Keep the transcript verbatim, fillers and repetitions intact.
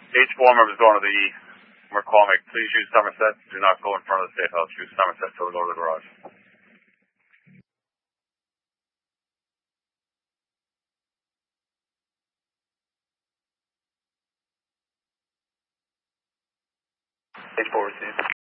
H four members going to the McCormick, please use Somerset. Do not go in front of the State House. Use Somerset till we go to the garage. H four received.